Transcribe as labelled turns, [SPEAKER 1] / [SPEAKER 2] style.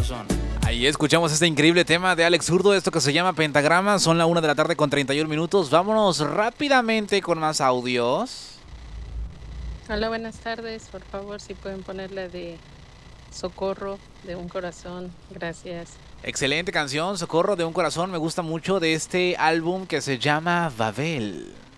[SPEAKER 1] corazón.
[SPEAKER 2] Ahí escuchamos este increíble tema de Alex Zurdo, esto que se llama Pentagrama. Son la 1 de la tarde con 31 minutos. Vámonos rápidamente con más audios.
[SPEAKER 3] Hola, buenas tardes. Por favor, si pueden ponerle de Socorro de un corazón. Gracias.
[SPEAKER 2] Excelente canción, Socorro de un corazón. Me gusta mucho de este álbum que se llama Babel.